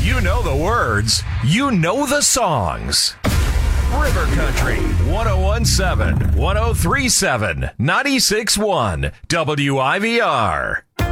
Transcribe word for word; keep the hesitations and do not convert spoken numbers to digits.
You know the words. You know the songs. River Country, one oh one point seven, one oh three point seven, ninety-six point one, W I V R.